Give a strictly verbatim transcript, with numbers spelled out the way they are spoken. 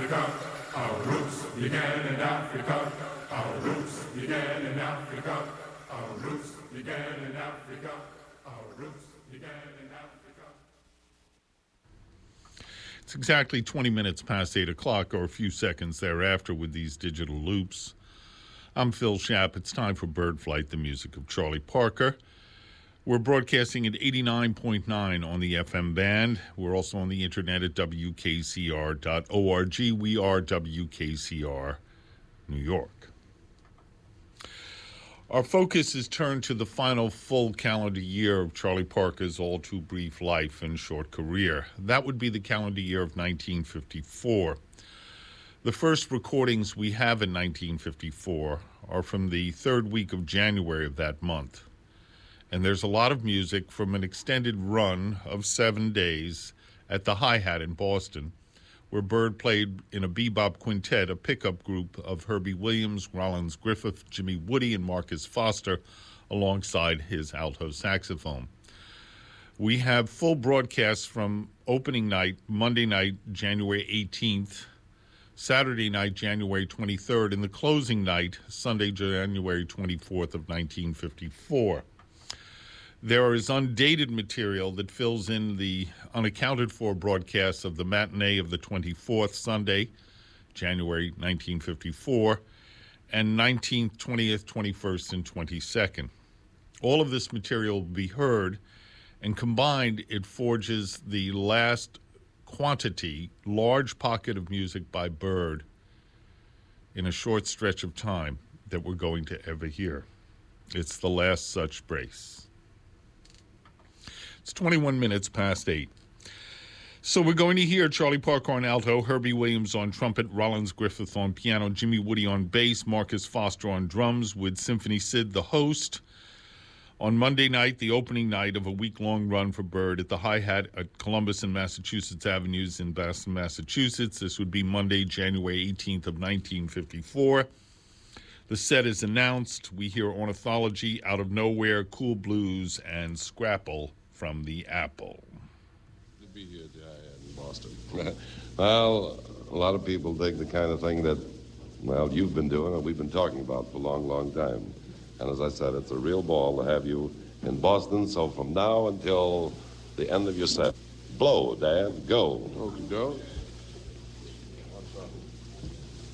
Africa. Our roots began in Africa. Our roots began in Africa. Our roots began in Africa. Our roots began in Africa. It's exactly twenty minutes past eight o'clock, or a few seconds thereafter, with these digital loops. I'm Phil Schapp. It's time for Bird Flight, the music of Charlie Parker. We're broadcasting at eighty-nine point nine on the F M band. We're also on the internet at W K C R dot org. We are W K C R New York. Our focus is turned to the final full calendar year of Charlie Parker's all-too-brief life and short career. That would be the calendar year of nineteen fifty-four. The first recordings we have in nineteen fifty-four are from the third week of January of that month. And there's a lot of music from an extended run of seven days at the Hi-Hat in Boston, where Bird played in a bebop quintet, a pickup group of Herbie Williams, Rollins Griffith, Jimmy Woody, and Marcus Foster, alongside his alto saxophone. We have full broadcasts from opening night, Monday night, January eighteenth, Saturday night, January twenty-third, and the closing night, Sunday, January twenty-fourth of nineteen fifty-four. There is undated material that fills in the unaccounted-for broadcasts of the matinee of the twenty-fourth, Sunday, January nineteen fifty-four, and nineteenth, twentieth, twenty-first, and twenty-second. All of this material will be heard, and combined, it forges the last quantity, large pocket of music by Bird in a short stretch of time that we're going to ever hear. It's the last such brace. It's twenty-one minutes past eight. So we're going to hear Charlie Parker on alto, Herbie Williams on trumpet, Rollins Griffith on piano, Jimmy Woody on bass, Marcus Foster on drums, with Symphony Sid the host. On Monday night, the opening night of a week-long run for Bird at the Hi-Hat at Columbus and Massachusetts Avenues in Boston, Massachusetts. This would be Monday, January eighteenth of nineteen fifty-four. The set is announced. We hear Ornithology, Out of Nowhere, Cool Blues, and Scrapple from the Apple. To be here in Boston. Well, a lot of people dig the kind of thing that, well, you've been doing and we've been talking about for a long, long time. And as I said, it's a real ball to have you in Boston. So from now until the end of your set, blow, Dad, go. Okay, go.